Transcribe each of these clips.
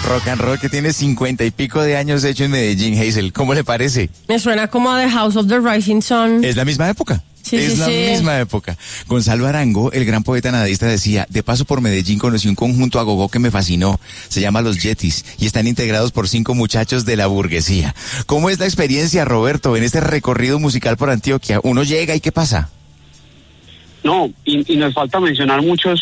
Rock and roll que tiene 50 y pico de años hecho en Medellín, Hazel. ¿Cómo le parece? Me suena como a The House of the Rising Sun. Es la misma época. Sí, es sí, la sí. misma época. Gonzalo Arango, el gran poeta nadista, decía: de paso por Medellín conocí un conjunto agogó que me fascinó. Se llama Los Yetis y están integrados por 5 muchachos de la burguesía. ¿Cómo es la experiencia, Roberto, en este recorrido musical por Antioquia? Uno llega y ¿qué pasa? No, y nos falta mencionar muchos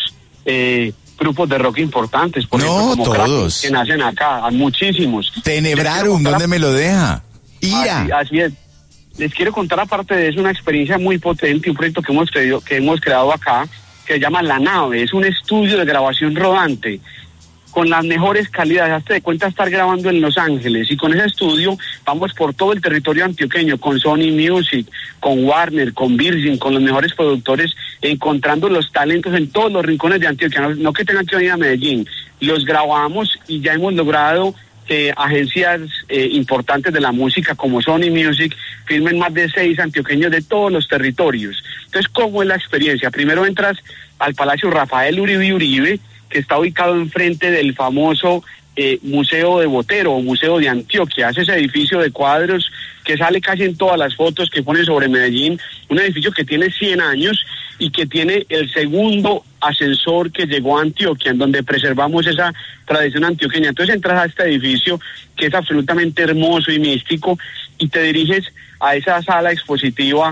grupos de rock importantes. Por ejemplo, como todos. Kraken, que nacen acá, muchísimos. Tenebrarum, ¿dónde me lo deja? Ira. Así es. Les quiero contar, aparte de eso, una experiencia muy potente, un proyecto que hemos creado acá, que se llama La Nave. Es un estudio de grabación rodante con las mejores calidades. Hazte de cuenta estar grabando en Los Ángeles, y con ese estudio vamos por todo el territorio antioqueño, con Sony Music, con Warner, con Virgin, con los mejores productores, encontrando los talentos en todos los rincones de Antioquia, no que tengan que venir a Medellín. Los grabamos y ya hemos logrado que agencias importantes de la música como Sony Music firmen más de 6 antioqueños de todos los territorios. Entonces, ¿cómo es la experiencia? Primero entras al Palacio Rafael Uribe Uribe, que está ubicado enfrente del famoso Museo de Botero o Museo de Antioquia. Es ese edificio de cuadros que sale casi en todas las fotos que ponen sobre Medellín, un edificio que tiene 100 años y que tiene el segundo ascensor que llegó a Antioquia, en donde preservamos esa tradición antioqueña. Entonces entras a este edificio que es absolutamente hermoso y místico y te diriges a esa sala expositiva,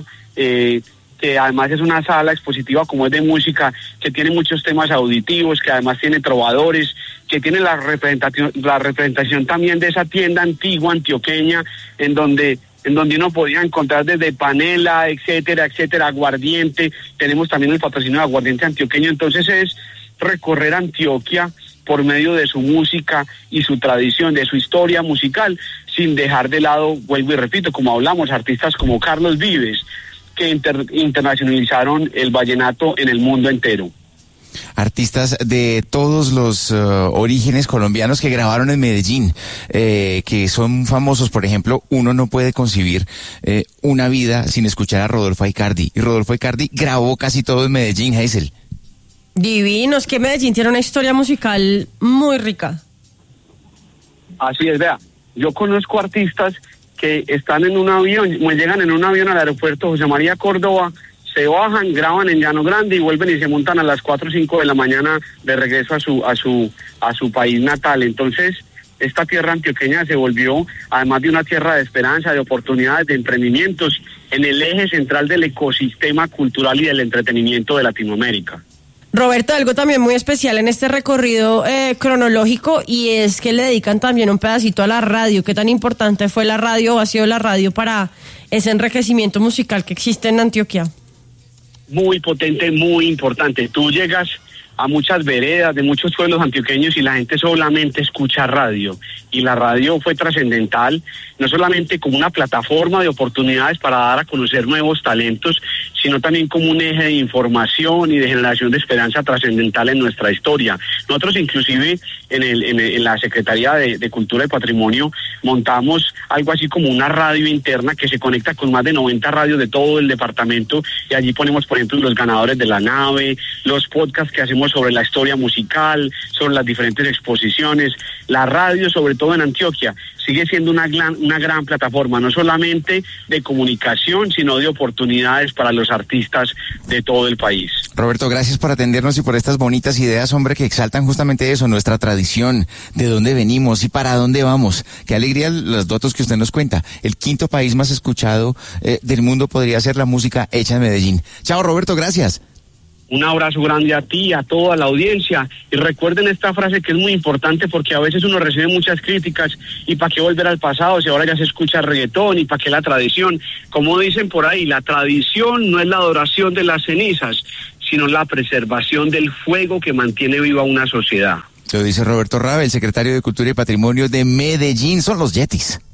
que además es una sala expositiva como es de música, que tiene muchos temas auditivos, que además tiene trovadores, que tiene la representación también de esa tienda antigua antioqueña, en donde uno podía encontrar desde panela, etcétera, aguardiente. Tenemos también el patrocinio de aguardiente antioqueño. Entonces es recorrer Antioquia por medio de su música y su tradición, de su historia musical, sin dejar de lado, vuelvo y repito, como hablamos, artistas como Carlos Vives, que internacionalizaron el vallenato en el mundo entero. Artistas de todos los orígenes colombianos que grabaron en Medellín, que son famosos. Por ejemplo, uno no puede concebir una vida sin escuchar a Rodolfo Aicardi. Y Rodolfo Aicardi grabó casi todo en Medellín, Hazel. Divino, es que Medellín tiene una historia musical muy rica. Así es, vea, yo conozco artistas que están en un avión, llegan en un avión al aeropuerto José María Córdoba, se bajan, graban en Llano Grande y vuelven y se montan a las 4 o 5 de la mañana de regreso a su país natal. Entonces, esta tierra antioqueña se volvió, además de una tierra de esperanza, de oportunidades, de emprendimientos, en el eje central del ecosistema cultural y del entretenimiento de Latinoamérica. Roberto, algo también muy especial en este recorrido cronológico, y es que le dedican también un pedacito a la radio. ¿Qué tan importante fue la radio o ha sido la radio para ese enriquecimiento musical que existe en Antioquia? Muy potente, muy importante. Tú llegas a muchas veredas de muchos pueblos antioqueños y la gente solamente escucha radio, y la radio fue trascendental, no solamente como una plataforma de oportunidades para dar a conocer nuevos talentos, sino también como un eje de información y de generación de esperanza trascendental en nuestra historia. Nosotros inclusive en la Secretaría de Cultura y Patrimonio montamos algo así como una radio interna que se conecta con más de 90 radios de todo el departamento, y allí ponemos, por ejemplo, los ganadores de La Nave, los podcasts que hacemos sobre la historia musical, sobre las diferentes exposiciones. La radio, sobre todo en Antioquia, sigue siendo una gran plataforma, no solamente de comunicación, sino de oportunidades para los artistas de todo el país. Roberto, gracias por atendernos y por estas bonitas ideas, hombre, que exaltan justamente eso, nuestra tradición, de dónde venimos y para dónde vamos. Qué alegría los datos que usted nos cuenta. El 5º país más escuchado del mundo podría ser la música hecha en Medellín. Chao, Roberto, gracias. Un abrazo grande a ti, a toda la audiencia, y recuerden esta frase que es muy importante, porque a veces uno recibe muchas críticas, y para qué volver al pasado si ahora ya se escucha reggaetón, y para qué la tradición. Como dicen por ahí, la tradición no es la adoración de las cenizas, sino la preservación del fuego que mantiene viva una sociedad. Lo dice Roberto Rabe, el secretario de Cultura y Patrimonio de Medellín. Son los Yetis.